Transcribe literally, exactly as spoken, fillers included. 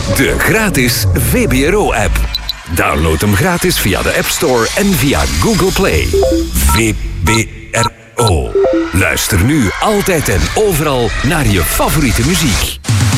De gratis V B R O-app. Download hem gratis via de App Store en via Google Play. V B R O. Luister nu altijd en overal naar je favoriete muziek.